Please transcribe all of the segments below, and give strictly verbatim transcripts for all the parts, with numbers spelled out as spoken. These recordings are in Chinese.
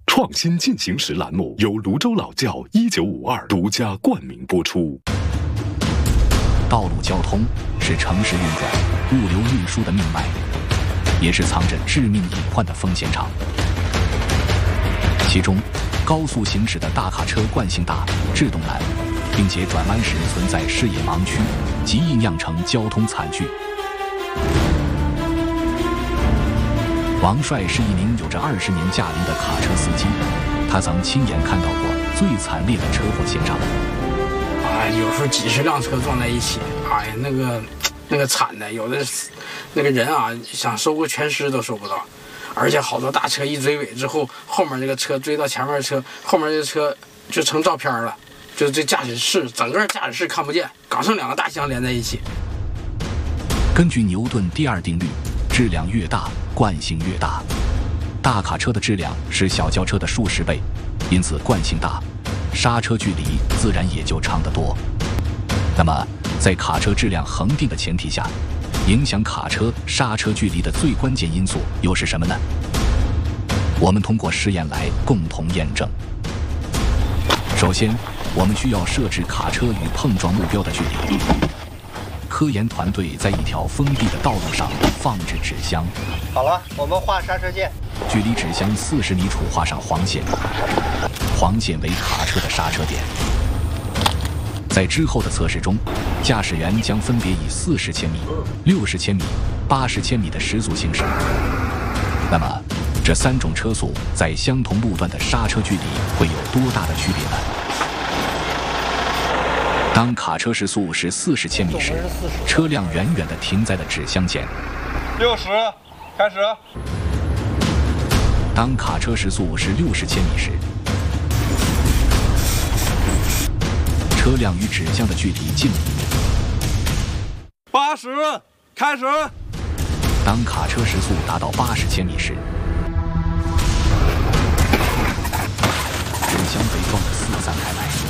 创新进行时栏目由泸州老窖一九五二独家冠名播出。 道路交通是城市运转、物流运输的命脉，也是藏着致命隐患的风险场。其中，高速行驶的大卡车惯性大、制动难，并且转弯时存在视野盲区，极易酿成交通惨剧。王帅是一名有着二十年驾龄的卡车司机，他曾亲眼看到过最惨烈的车祸现场。 哎，有时候几十辆车撞在一起，哎呀，那个那个惨的，有的那个人啊，想收个全尸都收不到。而且好多大车一追尾之后，后面这个车追到前面的车，后面这个车就成照片了，就这驾驶室整个驾驶室看不见，刚剩两个大箱连在一起。 根据牛顿第二定律，质量越大，惯性越大。大卡车的质量是小轿车的数十倍，因此惯性大，刹车距离自然也就长得多。那么，在卡车质量恒定的前提下，影响卡车刹车距离的最关键因素又是什么呢？我们通过实验来共同验证。首先，我们需要设置卡车与碰撞目标的距离。科研团队在一条封闭的道路上放置纸箱。 好了，我们画刹车线， 距离纸箱四十米处画上黄线，黄线为卡车的刹车点。在之后的测试中，驾驶员将分别以四十千米、六十千米、八十千米的时速行驶。那么，这三种车速在相同路段的刹车距离会有多大的区别呢？当卡车时速是四十千米时，车辆远远地停在了纸箱前。 六十，开始。 当卡车时速是六十千米时，车辆与纸箱的距离近了一米。 八十，开始。 当卡车时速达到八十千米时，纸箱被撞得四散开来。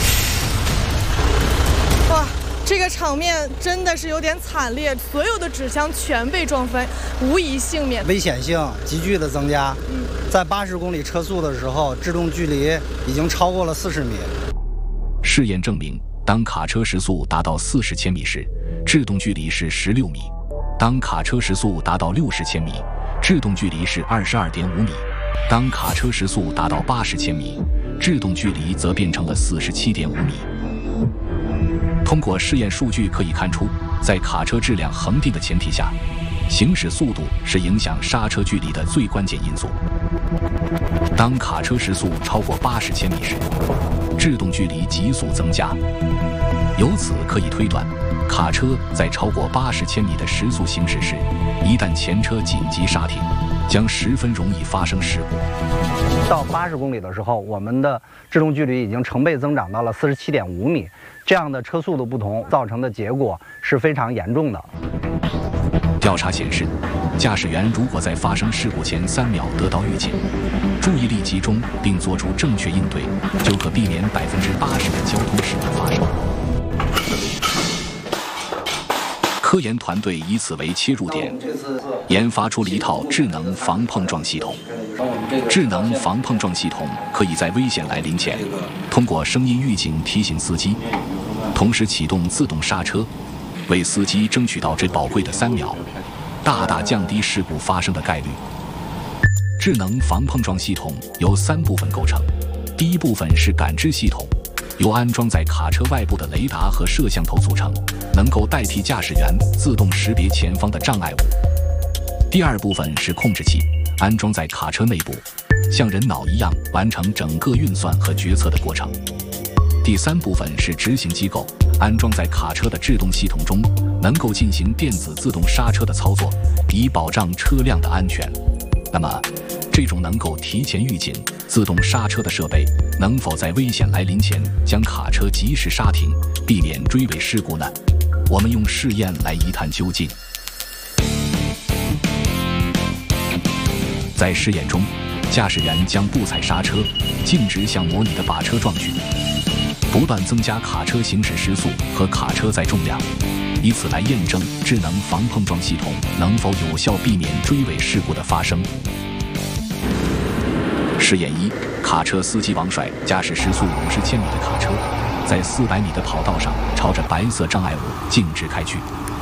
哇，这个场面真的是有点惨烈，所有的纸箱全被撞飞，无一幸免， 危险性急剧的增加。嗯，在八十公里车速的时候，制动距离已经超过了四十米。 试验证明，当卡车时速达到四十千米时，制动距离是十六米；当卡车时速达到六十千米，制动距离是二十二点五米；当卡车时速达到八十千米，制动距离则变成了四十七点五米。通过试验数据可以看出，在卡车质量恒定的前提下，行驶速度是影响刹车距离的最关键因素。当卡车时速超过八十千米时，制动距离急速增加。由此可以推断，卡车在超过八十千米的时速行驶时，一旦前车紧急刹停，将十分容易发生事故。 到八十公里的时候，我们的制动距离已经成倍增长到了四十七点五米。这样的车速的不同造成的结果是非常严重的。 调查显示，驾驶员如果在发生事故前三秒得到预警，注意力集中并做出正确应对，就可避免百分之八十的交通事故发生。科研团队以此为切入点，研发出了一套智能防碰撞系统。智能防碰撞系统可以在危险来临前，通过声音预警提醒司机，同时启动自动刹车，为司机争取到这宝贵的三秒，大大降低事故发生的概率。智能防碰撞系统由三部分构成，第一部分是感知系统，由安装在卡车外部的雷达和摄像头组成，能够代替驾驶员自动识别前方的障碍物。第二部分是控制器，安装在卡车内部，像人脑一样完成整个运算和决策的过程。第三部分是执行机构，安装在卡车的制动系统中，能够进行电子自动刹车的操作，以保障车辆的安全。那么，这种能够提前预警、自动刹车的设备，能否在危险来临前将卡车及时刹停，避免追尾事故呢？我们用试验来一探究竟。在试验中，驾驶员将不踩刹车，径直向模拟的把车撞去，不断增加卡车行驶时速和卡车载重量，以此来验证智能防碰撞系统能否有效避免追尾事故的发生。 试验一：卡车司机王帅驾驶时速五十千米的卡车，在四百米的跑道上朝着白色障碍物径直开去。